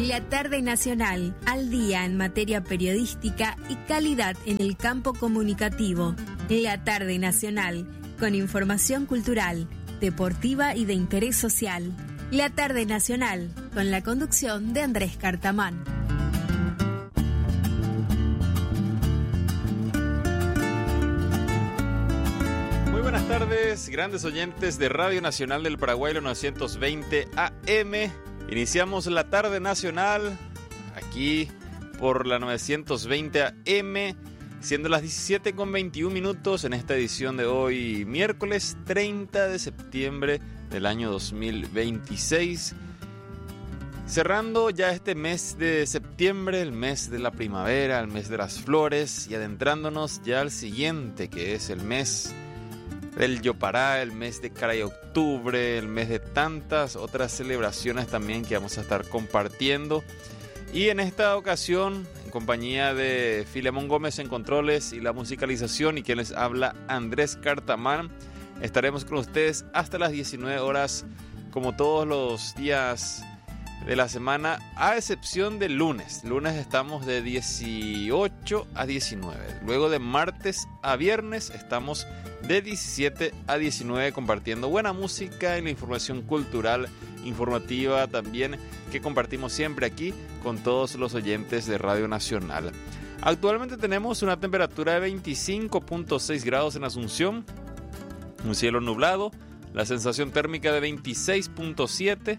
La tarde nacional, al día en materia periodística y calidad en el campo comunicativo. La tarde nacional, con información cultural, deportiva y de interés social. La tarde nacional, con la conducción de Andrés Cartamán. Muy buenas tardes, grandes oyentes de Radio Nacional del Paraguay, los 920 AM. Iniciamos la tarde nacional aquí por la 920 AM, siendo las 17:21 en esta edición de hoy, miércoles 30 de septiembre del año 2026. Cerrando ya este mes de septiembre, el mes de la primavera, el mes de las flores, y adentrándonos ya al siguiente, que es el mes del Yopará, el mes de Caray Octubre, el mes de tantas otras celebraciones también que vamos a estar compartiendo. Y en esta ocasión, en compañía de Filemón Gómez en controles y la musicalización, y quien les habla, Andrés Cartamán, estaremos con ustedes hasta las 19 horas, como todos los días de la semana, a excepción del lunes. Lunes estamos de 18 a 19. Luego de martes a viernes estamos de 17 a 19 compartiendo buena música y la información cultural, informativa también, que compartimos siempre aquí con todos los oyentes de Radio Nacional. Actualmente tenemos una temperatura de 25.6 grados en Asunción, un cielo nublado, la sensación térmica de 26.7,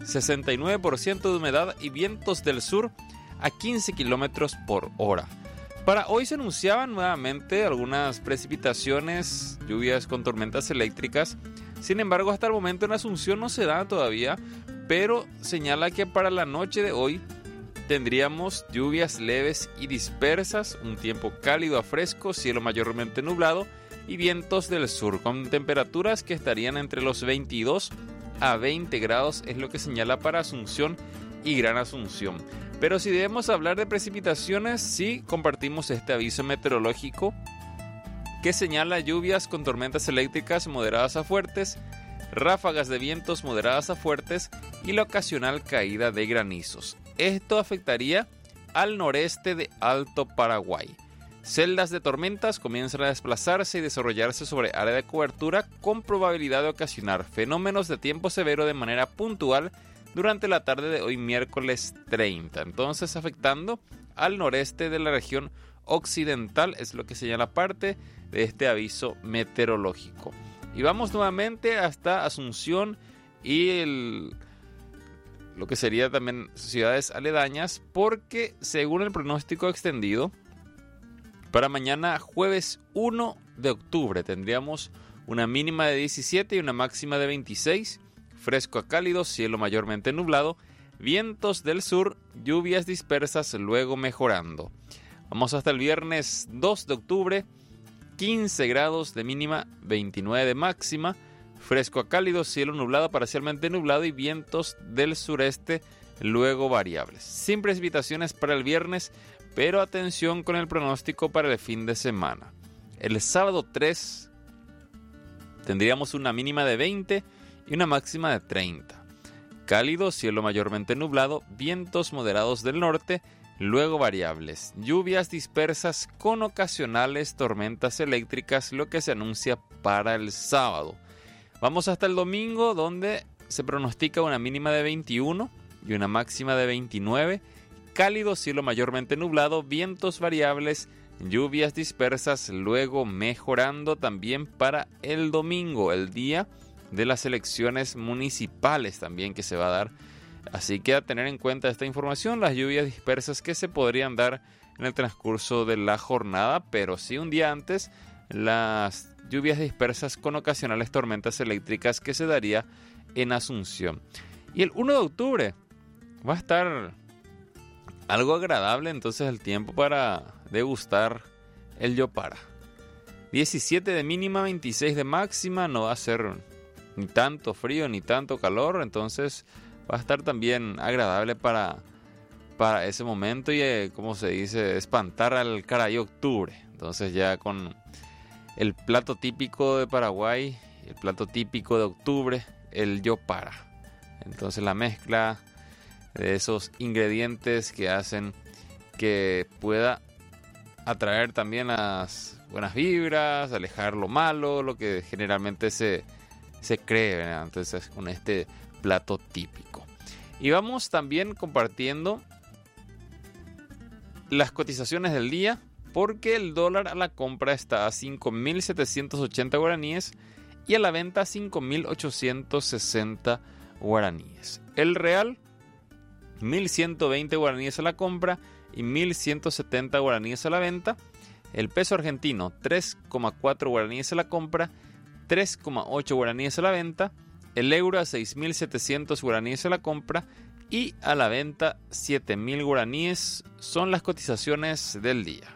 69% de humedad y vientos del sur a 15 kilómetros por hora. Para hoy se anunciaban nuevamente algunas precipitaciones, lluvias con tormentas eléctricas. Sin embargo, hasta el momento en Asunción no se da todavía, pero señala que para la noche de hoy tendríamos lluvias leves y dispersas, un tiempo cálido a fresco, cielo mayormente nublado y vientos del sur, con temperaturas que estarían entre los 22 a 20 grados, es lo que señala para Asunción y Gran Asunción. Pero si debemos hablar de precipitaciones, sí compartimos este aviso meteorológico que señala lluvias con tormentas eléctricas moderadas a fuertes, ráfagas de vientos moderadas a fuertes y la ocasional caída de granizos. Esto afectaría al noreste de Alto Paraguay. Celdas de tormentas comienzan a desplazarse y desarrollarse sobre área de cobertura, con probabilidad de ocasionar fenómenos de tiempo severo de manera puntual durante la tarde de hoy, miércoles 30. Entonces, afectando al noreste de la región occidental, es lo que señala parte de este aviso meteorológico. Y vamos nuevamente hasta Asunción y lo que sería también ciudades aledañas, porque según el pronóstico extendido, para mañana jueves 1 de octubre tendríamos una mínima de 17 y una máxima de 26, fresco a cálido, cielo mayormente nublado, vientos del sur, lluvias dispersas, luego mejorando. Vamos hasta el viernes 2 de octubre, 15 grados de mínima, 29 de máxima, fresco a cálido, cielo nublado, parcialmente nublado y vientos del sureste, luego variables. Sin precipitaciones para el viernes, pero atención con el pronóstico para el fin de semana. El sábado 3 tendríamos una mínima de 20 y una máxima de 30. Cálido, cielo mayormente nublado, vientos moderados del norte, luego variables. Lluvias dispersas con ocasionales tormentas eléctricas, lo que se anuncia para el sábado. Vamos hasta el domingo, donde se pronostica una mínima de 21 y una máxima de 29. Cálido, cielo mayormente nublado, vientos variables, lluvias dispersas, luego mejorando también para el domingo, el día de las elecciones municipales también que se va a dar. Así que a tener en cuenta esta información, las lluvias dispersas que se podrían dar en el transcurso de la jornada, pero sí un día antes, las lluvias dispersas con ocasionales tormentas eléctricas que se daría en Asunción. Y el 1 de octubre va a estar algo agradable entonces el tiempo para degustar el Yopara. 17 de mínima, 26 de máxima, no va a ser ni tanto frío ni tanto calor, entonces va a estar también agradable para ese momento y, como se dice, espantar al Caray Octubre. Entonces ya con el plato típico de Paraguay, el plato típico de octubre, el Yopara. Entonces la mezcla de esos ingredientes que hacen que pueda atraer también las buenas vibras, alejar lo malo, lo que generalmente se cree, ¿verdad? Entonces, con este plato típico. Y vamos también compartiendo las cotizaciones del día, porque el dólar a la compra está a 5.780 guaraníes y a la venta a 5.860 guaraníes. El real, 1.120 guaraníes a la compra y 1.170 guaraníes a la venta. El peso argentino, 3,4 guaraníes a la compra, 3,8 guaraníes a la venta. El euro a 6.700 guaraníes a la compra y a la venta 7.000 guaraníes. Son las cotizaciones del día.